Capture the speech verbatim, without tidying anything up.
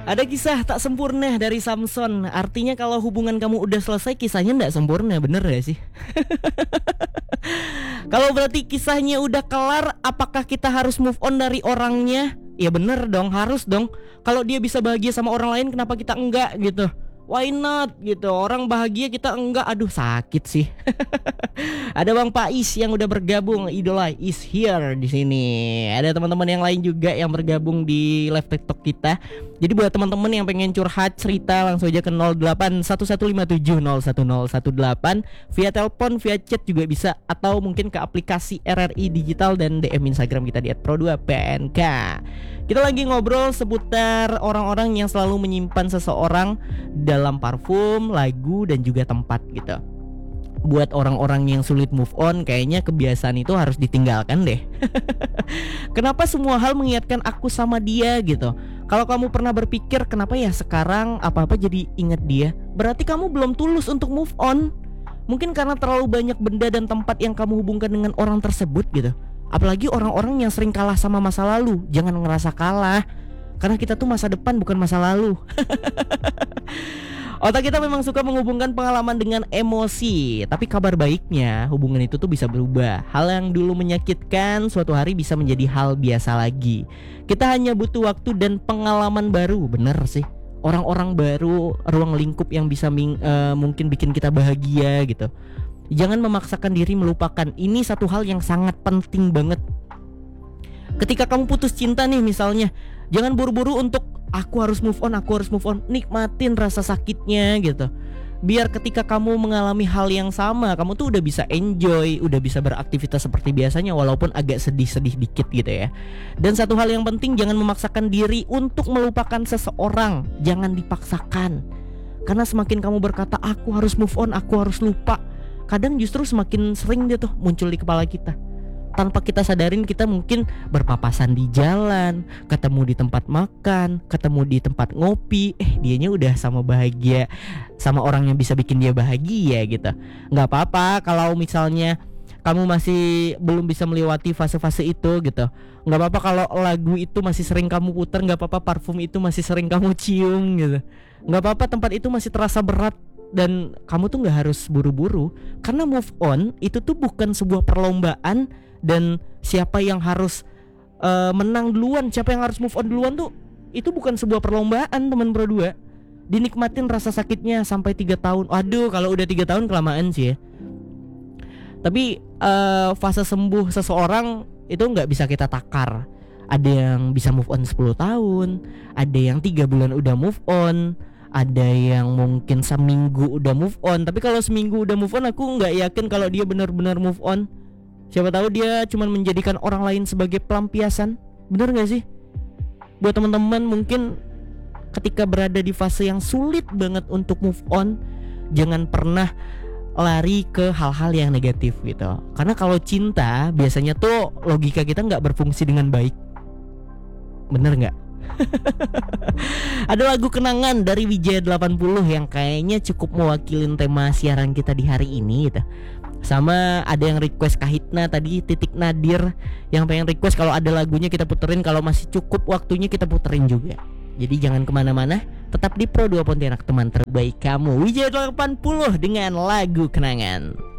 Ada kisah tak sempurna dari Samson. Artinya kalau hubungan kamu udah selesai, kisahnya nggak sempurna, bener gak sih? Kalau berarti kisahnya udah kelar, apakah kita harus move on dari orangnya? Ya bener dong, harus dong. Kalau dia bisa bahagia sama orang lain, kenapa kita enggak gitu? Why not gitu? Orang bahagia kita enggak, aduh sakit sih. Ada Bang Pais yang udah bergabung, idola is here di sini. Ada teman-teman yang lain juga yang bergabung di live TikTok kita. Jadi buat teman-teman yang pengen curhat cerita, langsung aja ke nol delapan satu satu lima tujuh nol satu nol satu delapan via telepon, via chat juga bisa, atau mungkin ke aplikasi R R I Digital dan D M Instagram kita di et pro dua P N K. Kita lagi ngobrol seputar orang-orang yang selalu menyimpan seseorang dalam parfum, lagu, dan juga tempat gitu. Buat orang-orang yang sulit move on, kayaknya kebiasaan itu harus ditinggalkan deh. Kenapa semua hal mengingatkan aku sama dia gitu? Kalau kamu pernah berpikir kenapa ya sekarang apa-apa jadi ingat dia, berarti kamu belum tulus untuk move on. Mungkin karena terlalu banyak benda dan tempat yang kamu hubungkan dengan orang tersebut gitu. Apalagi orang-orang yang sering kalah sama masa lalu. Jangan ngerasa kalah, karena kita tuh masa depan bukan masa lalu. Otak kita memang suka menghubungkan pengalaman dengan emosi. Tapi kabar baiknya, hubungan itu tuh bisa berubah. Hal yang dulu menyakitkan suatu hari bisa menjadi hal biasa lagi. Kita hanya butuh waktu dan pengalaman baru. Bener sih, orang-orang baru, ruang lingkup yang bisa ming- uh, mungkin bikin kita bahagia gitu. Jangan memaksakan diri melupakan. Ini satu hal yang sangat penting banget. Ketika kamu putus cinta nih misalnya, jangan buru-buru untuk aku harus move on, aku harus move on. Nikmatin rasa sakitnya gitu. Biar ketika kamu mengalami hal yang sama, kamu tuh udah bisa enjoy, udah bisa beraktivitas seperti biasanya, walaupun agak sedih-sedih dikit gitu ya. Dan satu hal yang penting, jangan memaksakan diri untuk melupakan seseorang. Jangan dipaksakan. Karena semakin kamu berkata aku harus move on, aku harus lupa, kadang justru semakin sering dia tuh muncul di kepala kita. Tanpa kita sadarin, kita mungkin berpapasan di jalan, ketemu di tempat makan, ketemu di tempat ngopi, eh dianya udah sama bahagia sama orang yang bisa bikin dia bahagia gitu. Gak apa-apa kalau misalnya kamu masih belum bisa melewati fase-fase itu gitu. Gak apa-apa kalau lagu itu masih sering kamu putar, gak apa-apa parfum itu masih sering kamu cium gitu. Gak apa-apa tempat itu masih terasa berat. Dan kamu tuh gak harus buru-buru. Karena move on itu tuh bukan sebuah perlombaan. Dan siapa yang harus uh, menang duluan, siapa yang harus move on duluan tuh, itu bukan sebuah perlombaan teman berdua. Dinikmatin rasa sakitnya sampai tiga tahun. Waduh, kalau udah tiga tahun kelamaan sih ya. Tapi uh, fase sembuh seseorang itu gak bisa kita takar. Ada yang bisa move on sepuluh tahun, ada yang tiga bulan udah move on, ada yang mungkin seminggu udah move on. Tapi kalau seminggu udah move on, aku gak yakin kalau dia benar-benar move on. Siapa tahu dia cuma menjadikan orang lain sebagai pelampiasan. Bener gak sih? Buat teman-teman mungkin ketika berada di fase yang sulit banget untuk move on, jangan pernah lari ke hal-hal yang negatif gitu. Karena kalau cinta biasanya tuh logika kita gak berfungsi dengan baik. Bener gak? Ada lagu Kenangan dari Wijaya delapan puluh yang kayaknya cukup mewakilin tema siaran kita di hari ini gitu. Sama ada yang request Kahitna tadi, Titik Nadir yang pengen request kalau ada lagunya kita puterin, kalau masih cukup waktunya kita puterin juga. Jadi jangan kemana-mana, tetap di Pro dua Pontianak, teman terbaik kamu. Wijaya delapan puluh dengan lagu Kenangan.